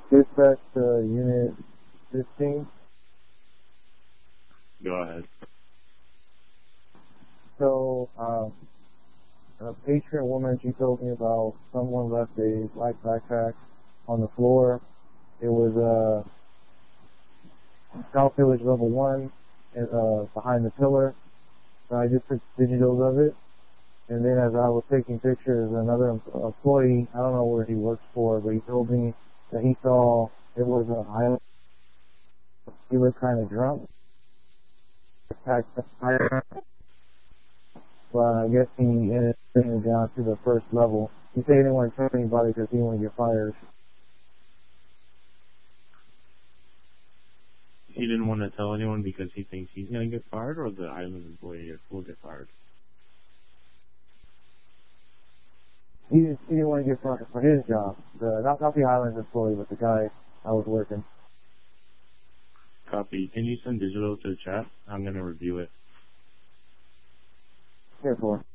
Dispatch to Unit 15. Go ahead. So, a patient woman, she told me about someone left a black backpack on the floor. It was South Village Level 1, behind the pillar. So I just took digitals of it. And then as I was taking pictures, another employee, I don't know where he works for, but he told me that he saw it was an island. He was kind of drunk. But I guess he ended up bringing it down to the first level. He said he didn't want to tell anybody because he didn't want to get fired. He didn't want to tell anyone because he thinks he's going to get fired, or the island employee will get fired? He didn't want to get fired for his job. Not the island employee, but the guy I was working. Copy. Can you send digital to the chat? I'm going to review it. Here for.